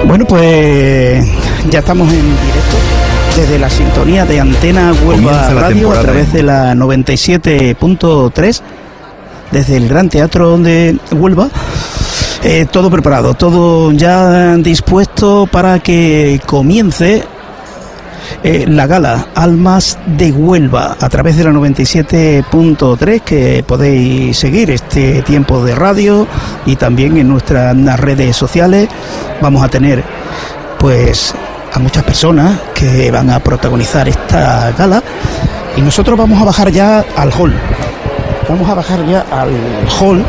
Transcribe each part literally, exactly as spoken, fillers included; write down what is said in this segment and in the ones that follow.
Bueno, pues ya estamos en directo desde la sintonía de Antena Huelva Radio a través de la noventa y siete punto tres, desde el Gran Teatro de Huelva. Eh, todo preparado, todo ya dispuesto para que comience eh, la gala Almas de Huelva a través de la noventa y siete punto tres, que podéis seguir este tiempo de radio y también en nuestras redes sociales. Vamos a tener pues a muchas personas que van a protagonizar esta gala y nosotros vamos a bajar ya al hall. Vamos a bajar ya al hall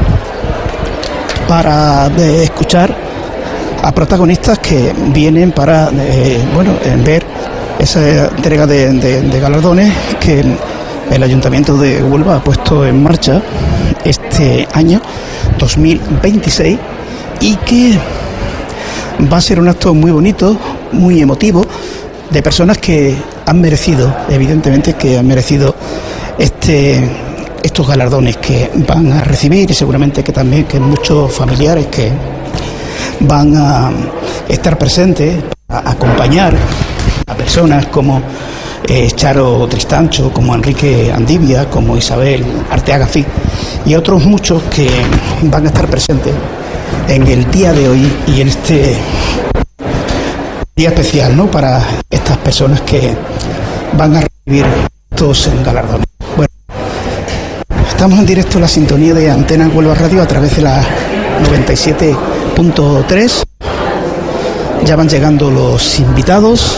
para eh, escuchar a protagonistas que vienen para eh, bueno eh, ver esa entrega de, de, de galardones que el Ayuntamiento de Huelva ha puesto en marcha este año dos mil veintiséis y que va a ser un acto muy bonito, muy emotivo, de personas que han merecido, evidentemente que han merecido este estos galardones que van a recibir, y seguramente que también que muchos familiares que van a estar presentes, a acompañar a personas como eh, Charo Tristancho, como Enrique Andivia, como Isabel Arteaga Fi y otros muchos que van a estar presentes en el día de hoy y en este día especial, ¿no?, para estas personas que van a recibir estos galardones. Bueno, estamos en directo en la sintonía de Antena Huelva Radio a través de la noventa y siete punto tres. Ya van llegando los invitados.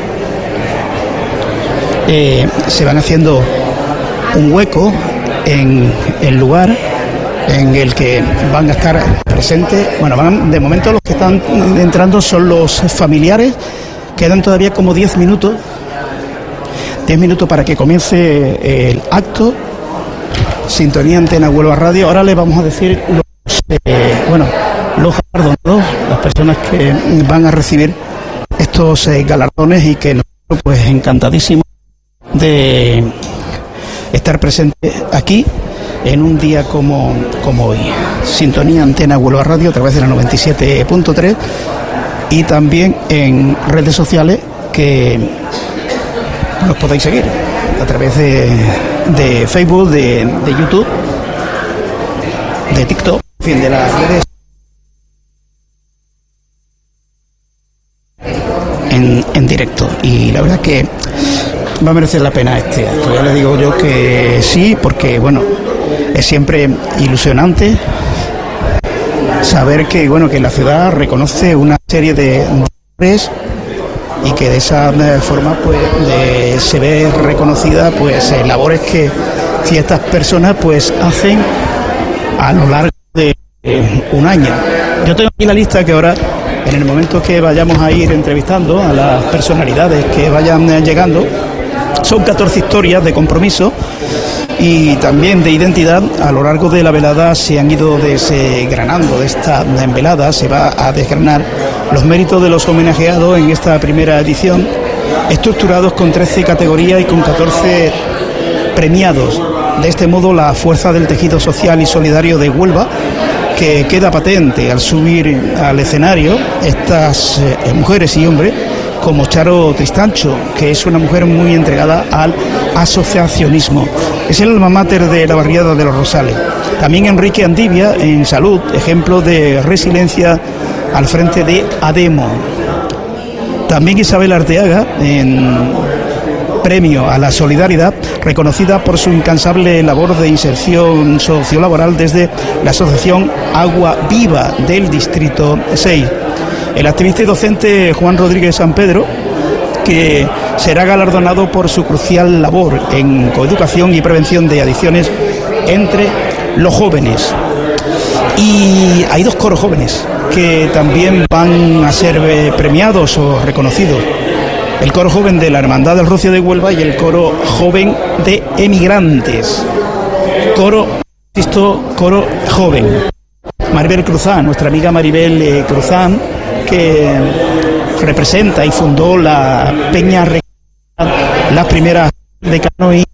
Eh, se van haciendo un hueco en el lugar en el que van a estar presentes. Bueno, van, de momento los que están entrando son los familiares. Quedan todavía como diez minutos. diez minutos para que comience el acto. Sintonía Antena Huelva Radio. Ahora les vamos a decir los, eh, bueno, los galardonados, las personas que van a recibir estos eh, galardones y que nosotros pues encantadísimos de estar presentes aquí en un día como, como hoy. Sintonía Antena Huelva Radio a través de la noventa y siete punto tres y también en redes sociales que nos podéis seguir a través de, de Facebook, de, de YouTube, de TikTok, en fin, de las redes en, en directo. Y la verdad que va a merecer la pena este acto. Ya les digo yo que sí, porque bueno, es siempre ilusionante saber que bueno que la ciudad reconoce una serie de valores y que de esa forma pues de, se ve reconocida pues eh, labores que ciertas personas pues hacen a lo largo de eh, un año. Yo tengo aquí la lista que ahora, en el momento que vayamos a ir entrevistando a las personalidades que vayan eh, llegando, son catorce historias de compromiso y también de identidad. A lo largo de la velada se han ido desgranando, de esta velada se va a desgranar los méritos de los homenajeados en esta primera edición, estructurados con trece categorías y con catorce premiados. De este modo, la fuerza del tejido social y solidario de Huelva, que queda patente al subir al escenario estas eh, mujeres y hombres, como Charo Tristancho, que es una mujer muy entregada al asociacionismo. Es el alma mater de la barriada de Los Rosales. También Enrique Andivia, en salud, ejemplo de resiliencia al frente de ADEMO. También Isabel Arteaga, en premio a la solidaridad, reconocida por su incansable labor de inserción sociolaboral desde la asociación Agua Viva del Distrito seis. El activista y docente Juan Rodríguez San Pedro, que será galardonado por su crucial labor en coeducación y prevención de adicciones entre los jóvenes. Y hay dos coros jóvenes que también van a ser eh, premiados o reconocidos. El coro joven de la Hermandad del Rocío de Huelva y el coro joven de emigrantes. Coro, insisto, coro joven. Maribel Cruzán, nuestra amiga Maribel eh, Cruzán, que representa y fundó la Peña Re... las primeras de Canoí,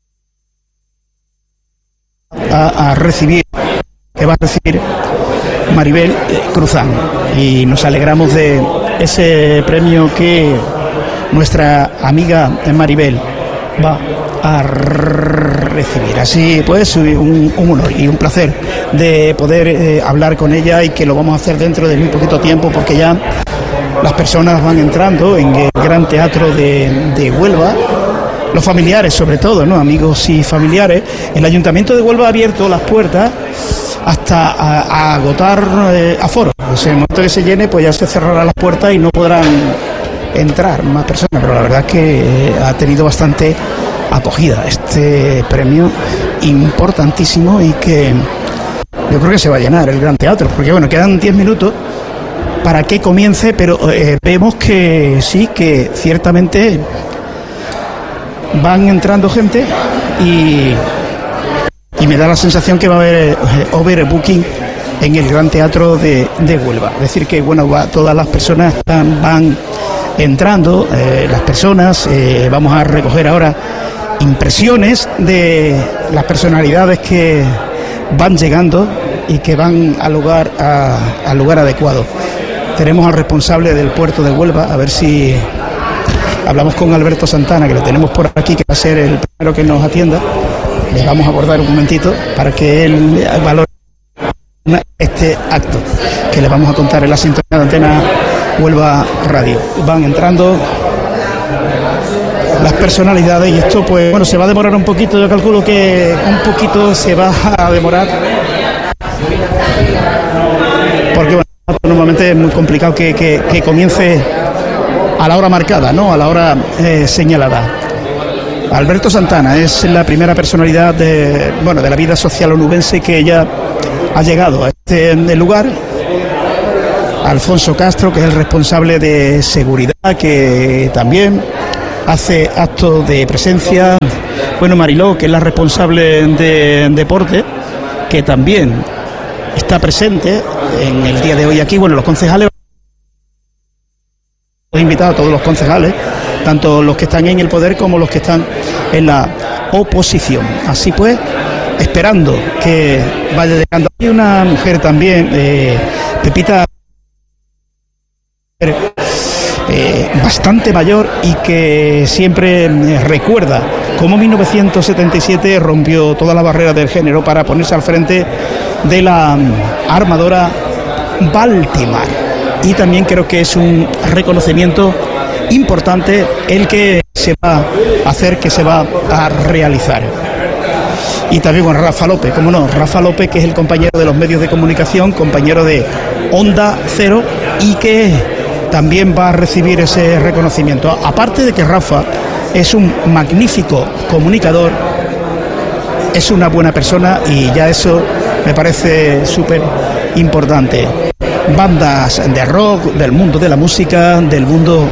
a, a recibir, que va a recibir Maribel eh, Cruzán, y nos alegramos de ese premio que nuestra amiga Maribel va a recibir. Así pues, un, un honor y un placer de poder eh, hablar con ella, y que lo vamos a hacer dentro de muy poquito tiempo, porque ya las personas van entrando en el Gran Teatro de, de Huelva, los familiares sobre todo, ¿no? Amigos y familiares. El Ayuntamiento de Huelva ha abierto las puertas hasta a, a agotar eh, aforo. O sea, en el momento que se llene, pues ya se cerrarán las puertas y no podrán entrar más personas, pero la verdad es que eh, ha tenido bastante acogida este premio importantísimo, y que yo creo que se va a llenar el Gran Teatro, porque bueno, quedan diez minutos para que comience, pero eh, vemos que sí, que ciertamente van entrando gente, y, y me da la sensación que va a haber eh, overbooking en el Gran Teatro de, de Huelva. Es decir, que bueno, va, todas las personas están, van entrando, eh, las personas, eh, vamos a recoger ahora impresiones de las personalidades que van llegando y que van al lugar, a, al lugar adecuado. Tenemos al responsable del puerto de Huelva, a ver si hablamos con Alberto Santana, que lo tenemos por aquí, que va a ser el primero que nos atienda. Le vamos a abordar un momentito para que él valore este acto que le vamos a contar en la sintonía de Antena Huelva Radio. Van entrando las personalidades, y esto pues bueno, se va a demorar un poquito. Yo calculo que un poquito se va a demorar, porque bueno, normalmente es muy complicado que, que, que comience a la hora marcada, ¿no? A la hora eh, señalada. Alberto Santana es la primera personalidad de, bueno, de la vida social onubense que ya ha llegado a este lugar. Alfonso Castro, que es el responsable de seguridad, que también hace actos de presencia. Bueno, Mariló, que es la responsable de deporte, que también está presente en el día de hoy aquí. Bueno, los concejales, he invitado a todos los concejales, tanto los que están en el poder como los que están en la oposición. Así pues, esperando que vaya llegando. Hay una mujer también, eh, Pepita, eh, bastante mayor, y que siempre eh, recuerda cómo en mil novecientos setenta y siete rompió toda la barrera del género para ponerse al frente de la armadora Baltimar. Y también creo que es un reconocimiento importante el que se va a hacer, que se va a realizar. Y también con Rafa López, como no, Rafa López, que es el compañero de los medios de comunicación, compañero de Onda Cero, y que también va a recibir ese reconocimiento. Aparte de que Rafa es un magnífico comunicador, es una buena persona, y ya eso me parece súper importante. Bandas de rock, del mundo de la música, del mundo...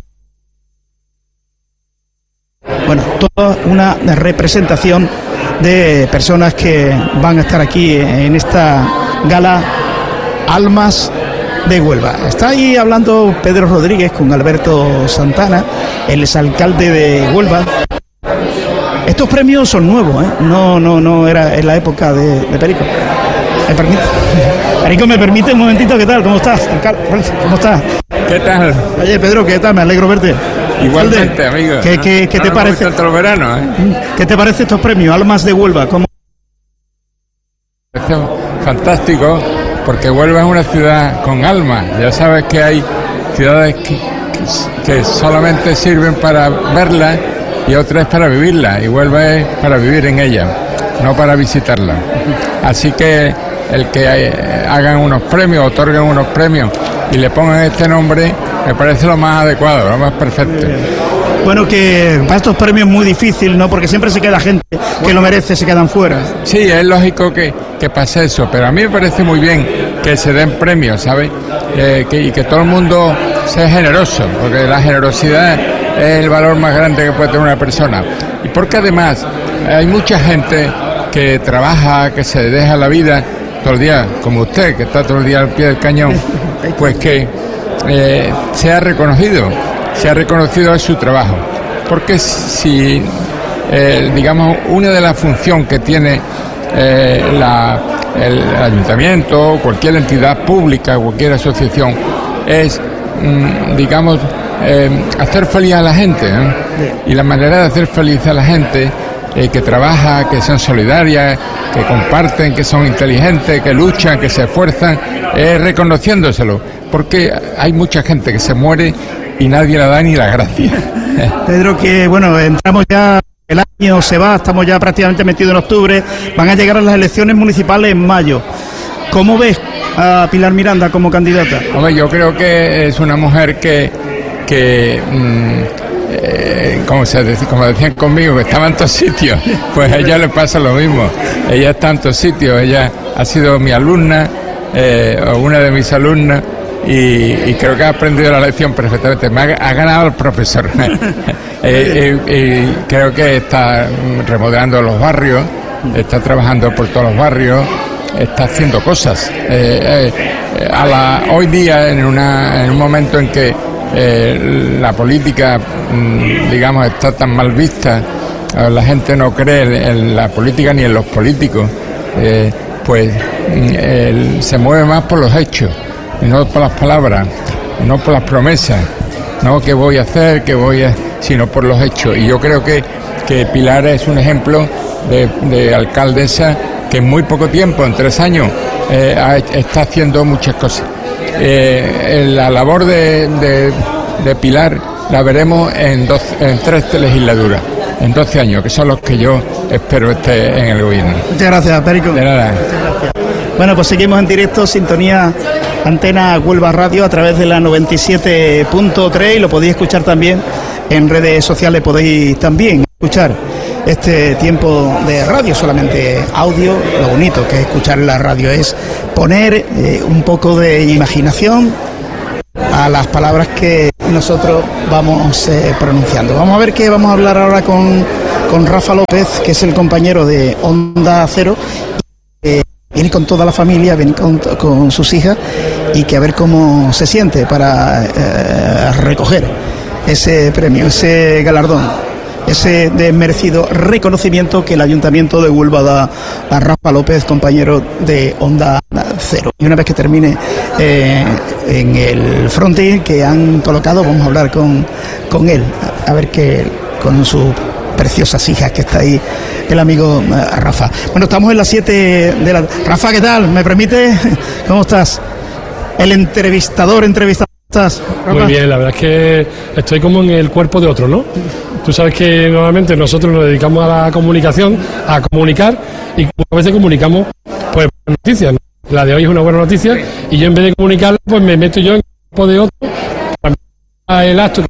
Bueno, toda una representación de personas que van a estar aquí en esta gala Almas de Huelva. Está ahí hablando Pedro Rodríguez con Alberto Santana, el exalcalde de Huelva. Estos premios son nuevos, ¿eh? No, no, no era en la época de, de Perico. ¿Me permite? Perico, ¿me permite un momentito? ¿Qué tal? ¿Cómo estás? ¿Cómo estás? ¿Qué tal? Oye, Pedro, ¿qué tal? Me alegro verte. Igualmente, amigo. ¿Qué, qué, qué te parece? Todo el verano, ¿eh? ¿Qué te parece estos premios Almas de Huelva? ¿Cómo? Es fantástico, porque Huelva es una ciudad con alma. Ya sabes que hay ciudades que, que, que solamente sirven para verlas y otras para vivirlas, y Huelva es para vivir en ella, no para visitarla. Así que el que hagan unos premios, otorguen unos premios y le pongan este nombre, me parece lo más adecuado, lo más perfecto. Bueno, que para estos premios es muy difícil, ¿no? Porque siempre se queda gente que lo merece, se quedan fuera. Sí, es lógico que, que pase eso, pero a mí me parece muy bien que se den premios, ¿sabes? Eh, que, y que todo el mundo sea generoso, porque la generosidad es el valor más grande que puede tener una persona. Y porque además hay mucha gente que trabaja, que se deja la vida todo el día, como usted, que está todo el día al pie del cañón, pues que eh, sea reconocido, sea reconocido su trabajo. Porque si, eh, digamos, una de las funciones que tiene eh, la, el ayuntamiento, cualquier entidad pública, cualquier asociación, es, mm, digamos, eh, hacer feliz a la gente, ¿eh? Y la manera de hacer feliz a la gente, eh, que trabaja, que son solidarias, que comparten, que son inteligentes, que luchan, que se esfuerzan, es reconociéndoselo, porque hay mucha gente que se muere y nadie le da ni la gracia. Pedro, que bueno, entramos ya, el año se va, estamos ya prácticamente metidos en octubre, van a llegar a las elecciones municipales en mayo. ¿Cómo ves a Pilar Miranda como candidata? Hombre, yo creo que es una mujer que, que mmm, eh, como, se decía, como decían conmigo, que estaba en todos sitios, pues a ella le pasa lo mismo. Ella está en todos sitios, ella ha sido mi alumna, eh, o una de mis alumnas, y, y creo que ha aprendido la lección perfectamente. Me ha, ha ganado el profesor. eh, y, y creo que está remodelando los barrios, está trabajando por todos los barrios, está haciendo cosas. Eh, eh, a la, hoy día, en, una, en un momento en que eh, la política, mm, digamos, está tan mal vista, la gente no cree en, en la política ni en los políticos, eh, pues mm, el, se mueve más por los hechos, y no por las palabras, no por las promesas, no qué voy a hacer, qué voy a, sino por los hechos. Y yo creo que, que Pilar es un ejemplo de, de alcaldesa que en muy poco tiempo, en tres años, eh, ha, está haciendo muchas cosas. Eh, la labor de, de, de Pilar la veremos en, dos, en tres legislaturas, en doce años, que son los que yo espero esté en el gobierno. Muchas gracias, Perico. De nada. Muchas gracias. Bueno, pues seguimos en directo, sintonía Antena Huelva Radio a través de la noventa y siete punto tres, y lo podéis escuchar también en redes sociales, podéis también escuchar este tiempo de radio, solamente audio. Lo bonito que es escuchar en la radio es poner eh, un poco de imaginación a las palabras que nosotros vamos eh, pronunciando. Vamos a ver qué vamos a hablar ahora con, con Rafa López, que es el compañero de Onda Cero, eh, viene con toda la familia, viene con, con sus hijas, y que a ver cómo se siente para eh, recoger ese premio, ese galardón, ese desmerecido reconocimiento que el Ayuntamiento de Huelva da a Rafa López, compañero de Onda Cero. Y una vez que termine eh, en el fronting que han colocado, vamos a hablar con, con él, a ver qué, con sus preciosas hijas, que está ahí el amigo uh, Rafa. Bueno, estamos en las siete de la... Rafa, ¿qué tal? ¿Me permite? ¿Cómo estás? El entrevistador, entrevistador, ¿estás? Rafa. Muy bien, la verdad es que estoy como en el cuerpo de otro, ¿no? Tú sabes que normalmente nosotros nos dedicamos a la comunicación, a comunicar, y a veces comunicamos pues noticias, ¿no? La de hoy es una buena noticia, y yo en vez de comunicarla, pues me meto yo en el cuerpo de otro para el acto.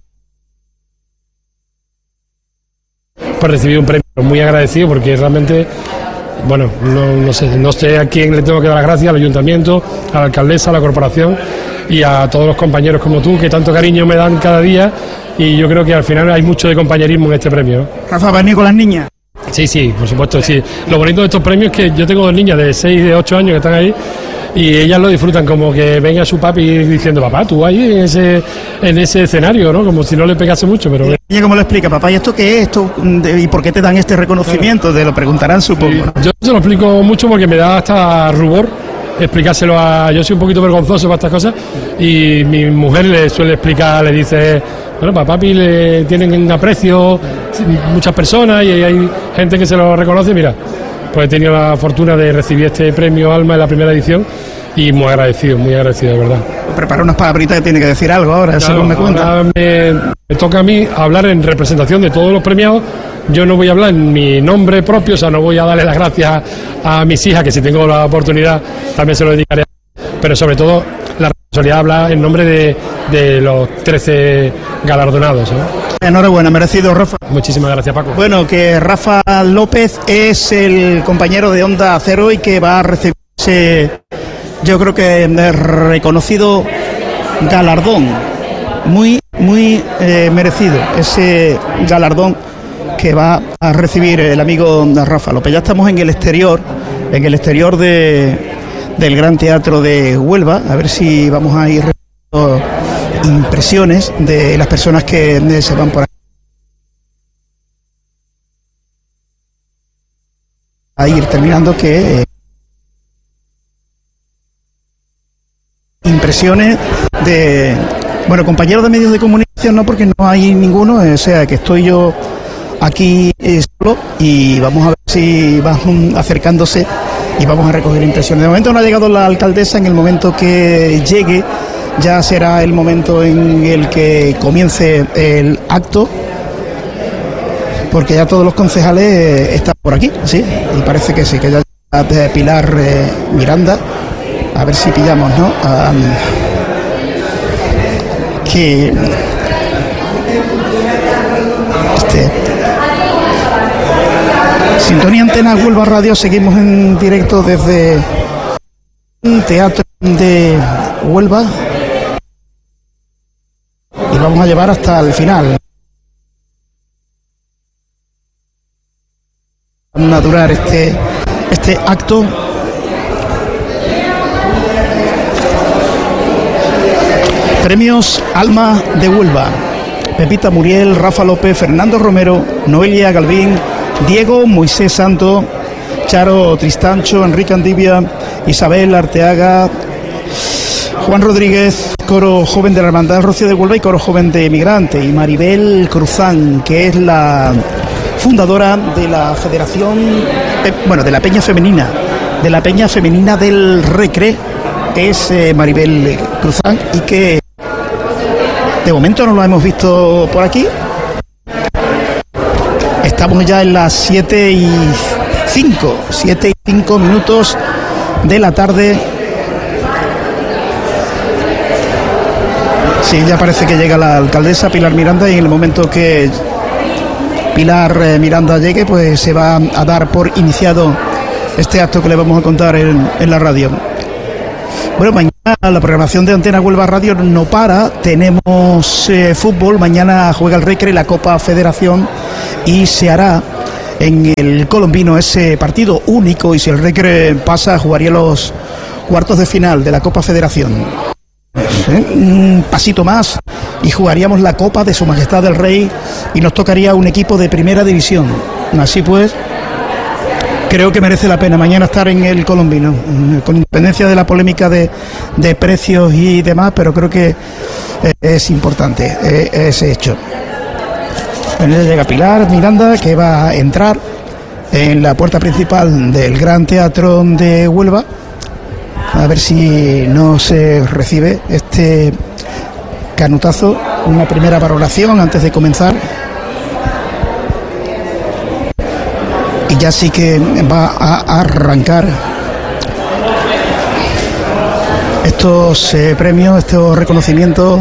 Pues recibí un premio muy agradecido, porque realmente, bueno, no, no sé, no sé a quién le tengo que dar las gracias, al ayuntamiento, a la alcaldesa, a la corporación y a todos los compañeros como tú, que tanto cariño me dan cada día, y yo creo que al final hay mucho de compañerismo en este premio, ¿no? Rafa, ¿vas a venir con las niñas? Sí, sí, por supuesto, sí. Lo bonito de estos premios es que yo tengo dos niñas de seis y de ocho años que están ahí, y ellas lo disfrutan, como que venga su papi diciendo, papá, tú ahí en ese en ese escenario, ¿no? Como si no le pegase mucho, pero... ¿Y ella cómo lo explica? Papá, ¿y esto qué es? Esto, ¿y por qué te dan este reconocimiento? Te lo preguntarán, supongo, ¿no? Yo se lo explico mucho porque me da hasta rubor explicárselo a... Yo soy un poquito vergonzoso para estas cosas, y mi mujer le suele explicar, le dice, bueno, para papi le tienen aprecio muchas personas y hay gente que se lo reconoce. Mira, pues he tenido la fortuna de recibir este premio Alma en la primera edición, y muy agradecido, muy agradecido, de verdad. Prepara unas palabritas que tiene que decir algo ahora, claro, según me cuenta. Me, me toca a mí hablar en representación de todos los premiados. Yo no voy a hablar en mi nombre propio, o sea, no voy a darle las gracias a, a mis hijas, que si tengo la oportunidad también se lo dedicaré, pero sobre todo la responsabilidad de hablar en nombre de, de los trece galardonados, ¿no? Enhorabuena, merecido, Rafa. Muchísimas gracias, Paco. Bueno, que Rafa López es el compañero de Onda Cero y que va a recibir ese, yo creo que reconocido galardón, muy, muy eh, merecido, ese galardón que va a recibir el amigo Rafa López. Ya estamos en el exterior, en el exterior de, del Gran Teatro de Huelva, a ver si vamos a ir recogiendo impresiones de las personas que se van por aquí. a ir terminando, que eh, impresiones de, bueno, compañeros de medios de comunicación, no, porque no hay ninguno, o sea, que estoy yo aquí eh, solo, y vamos a ver si van acercándose y vamos a recoger impresiones. De momento no ha llegado la alcaldesa. En el momento que llegue ya será el momento en el que comience el acto, porque ya todos los concejales están por aquí, sí, y parece que sí, que ya está Pilar eh, Miranda. A ver si pillamos, ¿no? Um, que este Sintonía Antena Huelva Radio, seguimos en directo desde un teatro de Huelva y vamos a llevar hasta el final. Vamos a durar este, este acto. Premios Alma de Huelva: Pepita Muriel, Rafa López, Fernando Romero, Noelia Galvín, Diego Moisés Santo, Charo Tristancho, Enrique Andivia, Isabel Arteaga, Juan Rodríguez, Coro Joven de la Hermandad del Rocío de Huelva y Coro Joven de Emigrante, y Maribel Cruzán, que es la fundadora de la Federación, bueno, de la Peña Femenina, de la Peña Femenina del Recre, es eh, Maribel Cruzán, y que de momento no lo hemos visto por aquí. Estamos ya en las siete y cinco, siete y cinco minutos de la tarde. Sí, ya parece que llega la alcaldesa Pilar Miranda, y en el momento que Pilar eh, Miranda llegue, pues se va a dar por iniciado este acto que le vamos a contar en, en la radio. Bueno, mañana la programación de Antena Huelva Radio no para. Tenemos eh, fútbol. Mañana juega el Recre la Copa Federación y se hará en el Colombino ese partido único, y si el Recre pasa jugaría los cuartos de final de la Copa Federación. ¿Eh? Un pasito más y jugaríamos la Copa de Su Majestad el Rey, y nos tocaría un equipo de primera división. Así pues, creo que merece la pena mañana estar en el Colombino, con independencia de la polémica de, de precios y demás, pero creo que es importante eh, ese hecho. Bueno, ya llega Pilar Miranda, que va a entrar en la puerta principal del Gran Teatro de Huelva, a ver si no se recibe este canutazo, una primera valoración antes de comenzar. Y ya sí que va a arrancar estos eh, premios, estos reconocimientos.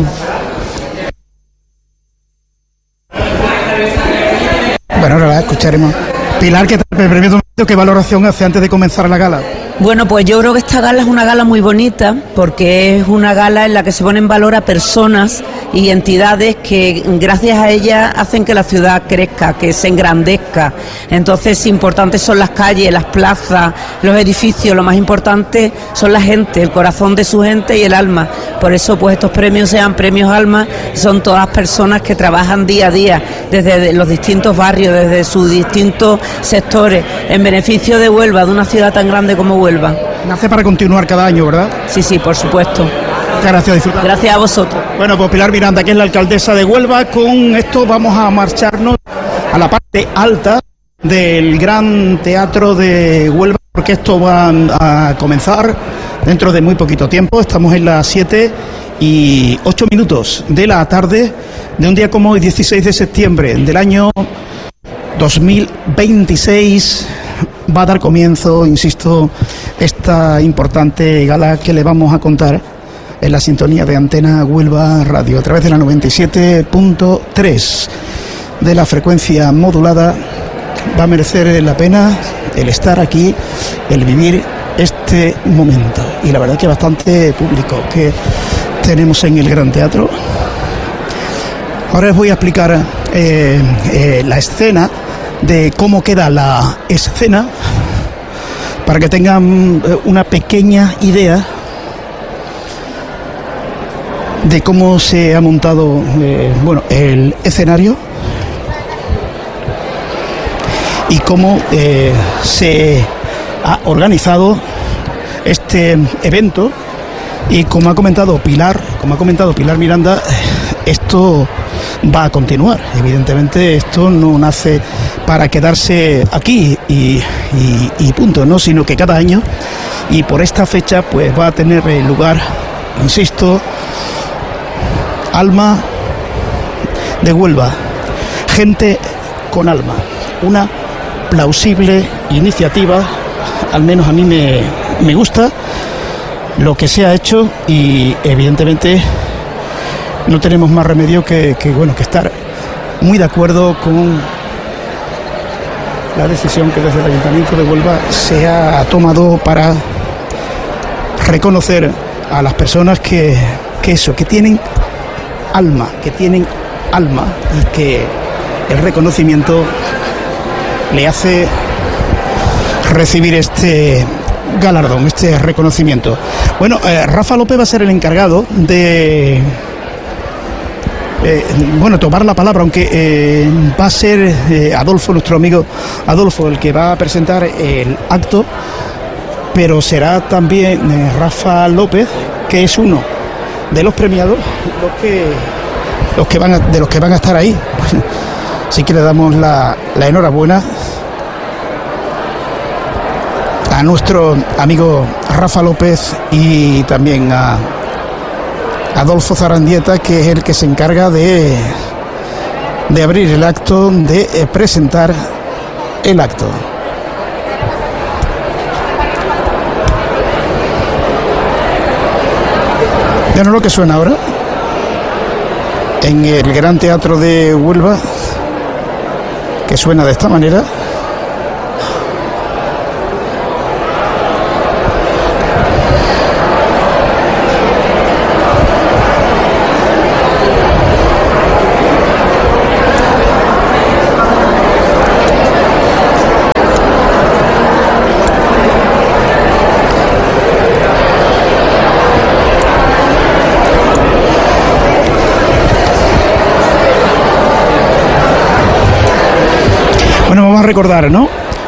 Bueno, ahora la escucharemos. Pilar, ¿qué tal el premio? ¿Qué valoración hace antes de comenzar la gala? Bueno, pues yo creo que esta gala es una gala muy bonita, porque es una gala en la que se pone en valor a personas y entidades que gracias a ellas hacen que la ciudad crezca, que se engrandezca. Entonces, importantes son las calles, las plazas, los edificios. Lo más importante son la gente, el corazón de su gente y el alma. Por eso, pues estos premios se llaman Premios Alma. Son todas personas que trabajan día a día desde los distintos barrios, desde sus distintos sectores, en beneficio de Huelva, de una ciudad tan grande como Huelva. Nace para continuar cada año, ¿verdad? Sí, sí, por supuesto. Muchas gracias, disfrutar. Gracias a vosotros. Bueno, pues Pilar Miranda, que es la alcaldesa de Huelva. Con esto vamos a marcharnos a la parte alta del Gran Teatro de Huelva, porque esto va a comenzar dentro de muy poquito tiempo. Estamos en las siete y ocho minutos de la tarde de un día como hoy, dieciséis de septiembre del año dos mil veintiséis. Va a dar comienzo, insisto, esta importante gala que le vamos a contar en la sintonía de Antena Huelva Radio, a través de la noventa y siete punto tres de la frecuencia modulada. Va a merecer la pena el estar aquí, el vivir este momento. Y la verdad que bastante público que tenemos en el Gran Teatro. Ahora les voy a explicar eh, eh, la escena, de cómo queda la escena, para que tengan una pequeña idea de cómo se ha montado eh, bueno, el escenario. y cómo eh, se ha organizado este evento. Y como ha comentado Pilar, como ha comentado Pilar Miranda, esto va a continuar. Evidentemente esto no nace para quedarse aquí y, y, y punto, ¿no? Sino que cada año, y por esta fecha, pues va a tener lugar, insisto, Alma de Huelva, gente con alma, una plausible iniciativa, al menos a mí me, me gusta lo que se ha hecho, y evidentemente no tenemos más remedio que, que bueno que estar muy de acuerdo con la decisión que desde el Ayuntamiento de Huelva se ha tomado para reconocer a las personas que, que eso, que tienen alma, que tienen alma y que el reconocimiento le hace recibir este galardón, este reconocimiento. Bueno, eh, Rafa López va a ser el encargado de eh, bueno, tomar la palabra, aunque eh, va a ser eh, Adolfo, nuestro amigo Adolfo, el que va a presentar el acto, pero será también eh, Rafa López, que es uno de los premiados, los que los que van a, de los que van a estar ahí. Así que le damos la, la enhorabuena a nuestro amigo Rafa López y también a Adolfo Zarandieta, que es el que se encarga de, de abrir el acto, de eh, presentar el acto. ¿Ya no lo que suena ahora? En el Gran Teatro de Huelva, que suena de esta manera. Recordar, ¿no?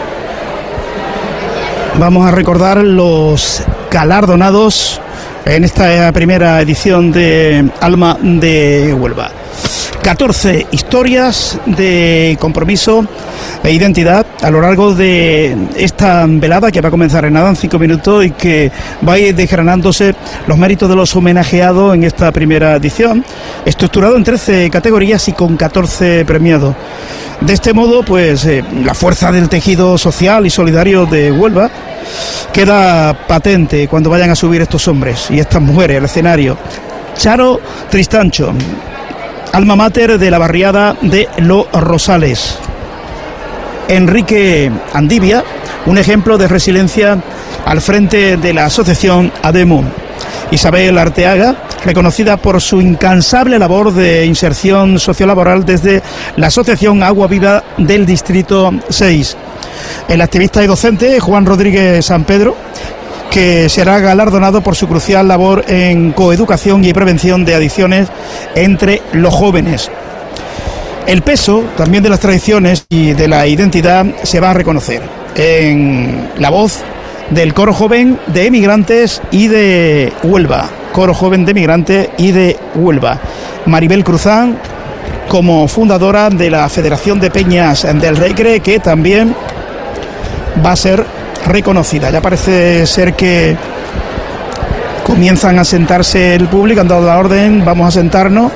Vamos a recordar los galardonados en esta primera edición de Alma de Huelva. catorce historias de compromiso e identidad a lo largo de esta velada que va a comenzar en nada, en cinco minutos, y que va a ir desgranándose los méritos de los homenajeados en esta primera edición, estructurado en trece categorías y con catorce premiados. De este modo, pues eh, la fuerza del tejido social y solidario de Huelva queda patente cuando vayan a subir estos hombres y estas mujeres al escenario. Charo Tristancho, alma mater de la barriada de Los Rosales. Enrique Andivia, un ejemplo de resiliencia al frente de la asociación ADEMU. Isabel Arteaga, reconocida por su incansable labor de inserción sociolaboral desde la asociación Agua Viva del Distrito seis. El activista y docente Juan Rodríguez San Pedro, que será galardonado por su crucial labor en coeducación y prevención de adicciones entre los jóvenes. El peso también de las tradiciones y de la identidad se va a reconocer en la voz del Coro Joven de Emigrantes y de Huelva. Coro Joven de Emigrantes y de Huelva. Maribel Cruzán, como fundadora de la Federación de Peñas del Recre, que también va a ser reconocida. Ya parece ser que comienzan a sentarse el público, han dado la orden, vamos a sentarnos.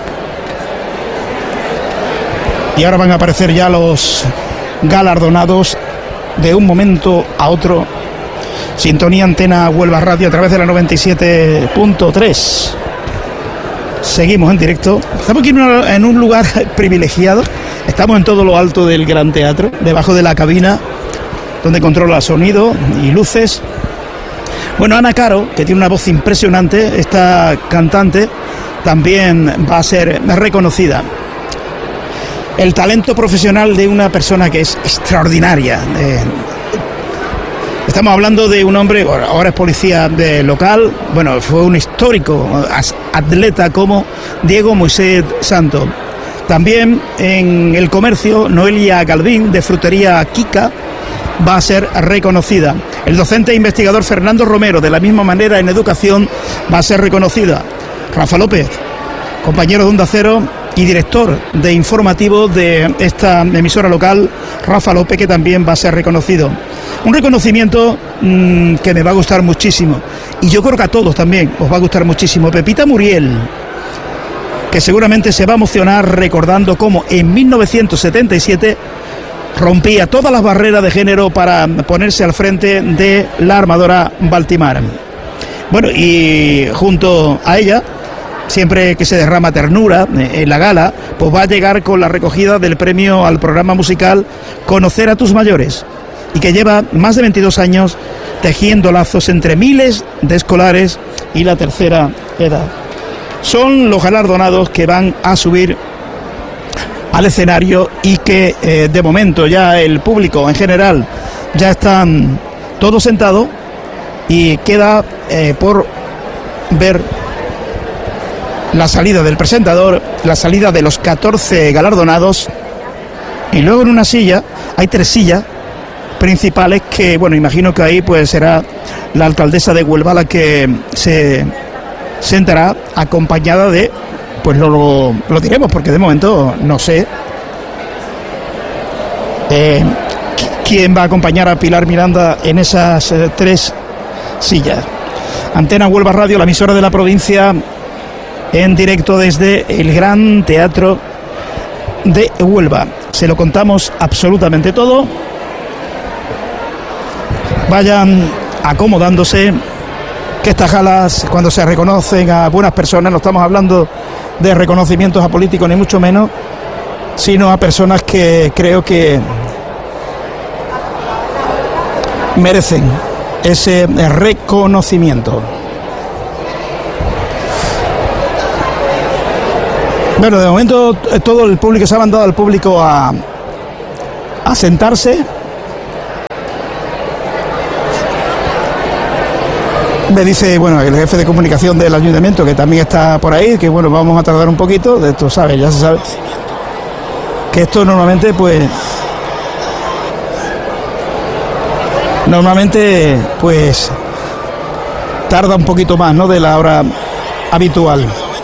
Y ahora van a aparecer ya los galardonados de un momento a otro. Sintonía Antena Huelva Radio a través de la noventa y siete punto tres. Seguimos en directo. Estamos aquí en, una, en un lugar privilegiado. Estamos en todo lo alto del Gran Teatro, debajo de la cabina donde controla sonido y luces. Bueno, Ana Caro, que tiene una voz impresionante, esta cantante, también va a ser reconocida. El talento profesional de una persona que es extraordinaria. Eh, estamos hablando de un hombre, ahora es policía de local, bueno, fue un histórico atleta como Diego Moisés Santos. También en el comercio, Noelia Galvín, de Frutería Kika, va a ser reconocida. El docente e investigador Fernando Romero, de la misma manera en educación, va a ser reconocida. Rafa López, compañero de Onda Cero y director de informativo de esta emisora local, Rafa López, que también va a ser reconocido. Un reconocimiento mmm, que me va a gustar muchísimo, y yo creo que a todos también os va a gustar muchísimo. Pepita Muriel, que seguramente se va a emocionar recordando cómo en mil novecientos setenta y siete rompía todas las barreras de género para ponerse al frente de la armadora Baltimar. Bueno, y junto a ella, siempre que se derrama ternura en la gala, pues va a llegar con la recogida del premio al programa musical Conocer a tus mayores, y que lleva más de veintidós años tejiendo lazos entre miles de escolares y la tercera edad. Son los galardonados que van a subir al escenario y que eh, de momento ya el público en general ya están todos sentados, y queda eh, por ver la salida del presentador, la salida de los catorce galardonados, y luego en una silla, hay tres sillas principales que, bueno, imagino que ahí pues será la alcaldesa de Huelva la que se sentará, acompañada de, pues lo, lo, lo diremos porque de momento no sé eh, quién va a acompañar a Pilar Miranda en esas eh, tres sillas. Antena Huelva Radio, la emisora de la provincia, en directo desde el Gran Teatro de Huelva. Se lo contamos absolutamente todo. Vayan acomodándose, que estas galas, cuando se reconocen a buenas personas, no estamos hablando de reconocimientos a políticos ni mucho menos, sino a personas que creo que merecen ese reconocimiento. Bueno, de momento todo el público se ha mandado al público a, a sentarse. Me dice, bueno, el jefe de comunicación del ayuntamiento, que también está por ahí, que bueno, vamos a tardar un poquito, de esto sabes, ya se sabe, que esto normalmente pues normalmente pues tarda un poquito más, ¿no?, de la hora habitual.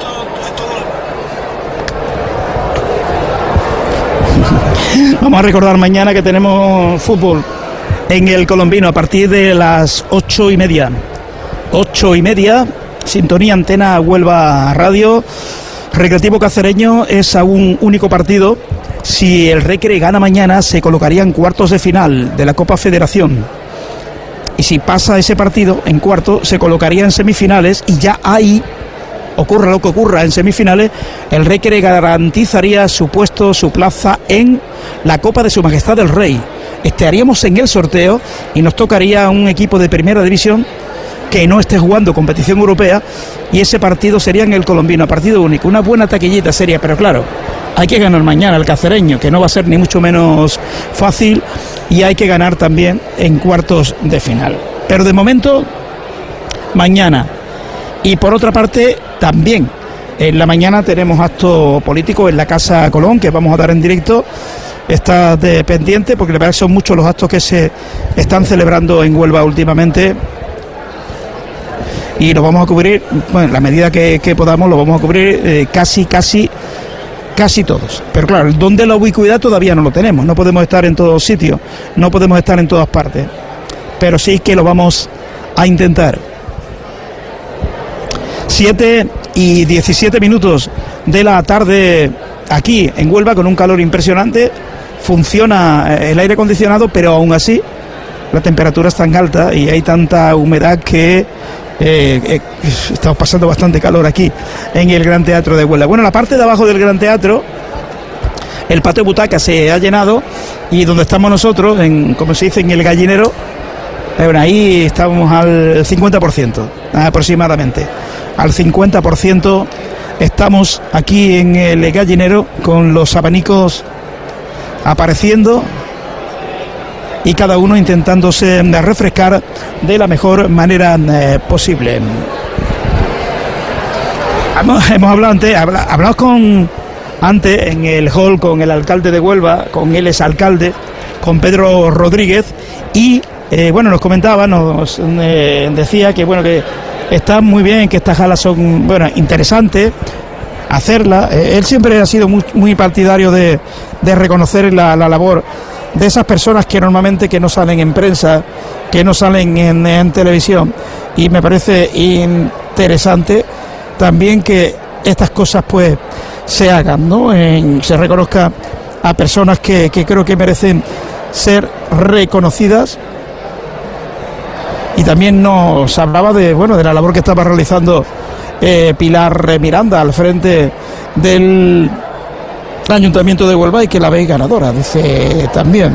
Vamos a recordar mañana que tenemos fútbol en el Colombino a partir de las ocho y media. Ocho y media, sintonía Antena Huelva Radio. Recreativo Cacereño es a un único partido. Si el Recre gana mañana, se colocaría en cuartos de final de la Copa Federación. Y si pasa ese partido en cuarto, se colocaría en semifinales, y ya ahí, ocurra lo que ocurra en semifinales, el Recre garantizaría su puesto, su plaza en la Copa de Su Majestad el Rey. Estaríamos en el sorteo y nos tocaría un equipo de primera división que no esté jugando competición europea, y ese partido sería en el Colombino, partido único, una buena taquillita seria, pero claro, hay que ganar mañana el Cacereño, que no va a ser ni mucho menos fácil, y hay que ganar también en cuartos de final. Pero de momento, mañana. Y por otra parte, también en la mañana tenemos acto político en la Casa Colón, que vamos a dar en directo. Está de pendiente, porque la verdad son muchos los actos que se están celebrando en Huelva últimamente, y lo vamos a cubrir, bueno, en la medida que, que podamos, lo vamos a cubrir eh, casi, casi, casi todos. Pero claro, el don de la ubicuidad todavía no lo tenemos, no podemos estar en todos sitios, no podemos estar en todas partes, pero sí que lo vamos a intentar. Siete y diecisiete minutos de la tarde aquí en Huelva, con un calor impresionante. Funciona el aire acondicionado, pero aún así la temperatura es tan alta y hay tanta humedad que Eh, eh, estamos pasando bastante calor aquí en el Gran Teatro de Huelva. Bueno, la parte de abajo del Gran Teatro, el patio de butacas se ha llenado, y donde estamos nosotros, en, como se dice, en el gallinero, bueno, ahí estamos al cincuenta por ciento aproximadamente, al cincuenta por ciento estamos aquí en el gallinero, con los abanicos apareciendo y cada uno intentándose refrescar de la mejor manera eh, posible. Hemos, hemos hablado antes, habla, hablamos con antes en el hall con el alcalde de Huelva, con el exalcalde, con Pedro Rodríguez, y eh, bueno, nos comentaba, nos eh, decía que bueno, que está muy bien, que estas galas son, bueno, interesantes hacerlas. Eh, él siempre ha sido muy, muy partidario de, de reconocer la, la labor de esas personas que normalmente que no salen en prensa, que no salen en, en televisión, y me parece interesante también que estas cosas pues se hagan, ¿no? En, se reconozca a personas que, que creo que merecen ser reconocidas. Y también nos hablaba de bueno de la labor que estaba realizando eh, Pilar Miranda al frente del Ayuntamiento de Huelva y que la veis ganadora, dice también.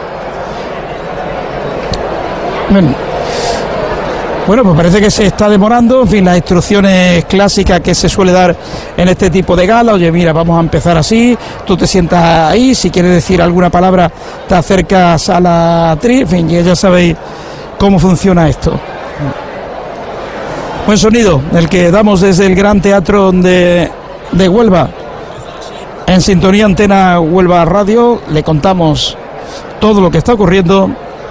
Bueno, bueno, pues parece que se está demorando, en fin, las instrucciones clásicas que se suele dar en este tipo de gala. Oye, mira, vamos a empezar así, tú te sientas ahí, si quieres decir alguna palabra te acercas a la actriz, en fin, ya sabéis cómo funciona esto. Buen sonido, el que damos desde el Gran Teatro de, de Huelva. En sintonía Antena Huelva Radio le contamos todo lo que está ocurriendo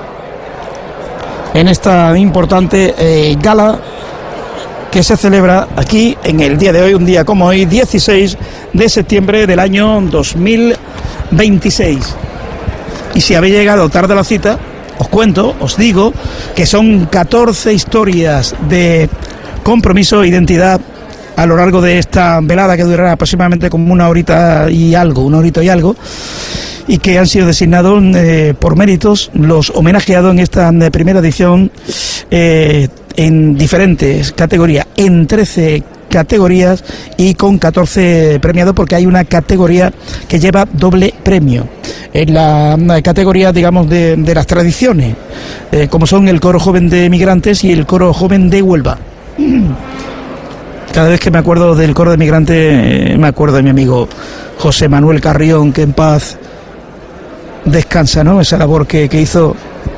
en esta importante eh, gala que se celebra aquí en el día de hoy, un día como hoy, dieciséis de septiembre del año dos mil veintiséis. Y si habéis llegado tarde a la cita, os cuento, os digo que son catorce historias de compromiso e identidad a lo largo de esta velada que durará aproximadamente como una horita y algo, una horita y algo, y que han sido designados eh, por méritos los homenajeados en esta eh, primera edición eh, en diferentes categorías, en trece categorías y con catorce premiados, porque hay una categoría que lleva doble premio. En la categoría, digamos, de, de las tradiciones, eh, como son el coro joven de migrantes y el coro joven de Huelva. Cada vez que me acuerdo del coro de migrantes, eh, me acuerdo de mi amigo José Manuel Carrión, que en paz descansa, ¿no? Esa labor que, que hizo